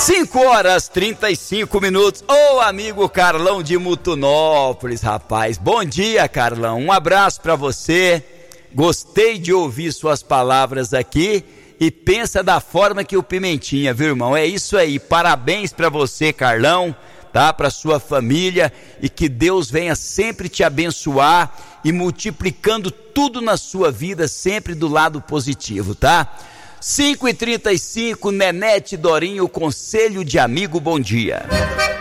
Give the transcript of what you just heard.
5h35. Ô amigo Carlão de Mutunópolis, rapaz. Bom dia, Carlão. Um abraço pra você. Gostei de ouvir suas palavras aqui. E pensa da forma que o Pimentinha, viu, irmão? É isso aí. Parabéns pra você, Carlão, tá? Pra sua família. E que Deus venha sempre te abençoar e multiplicando tudo na sua vida, sempre do lado positivo, tá? 5h35, Nenete Dorinho, Conselho de Amigo, bom dia.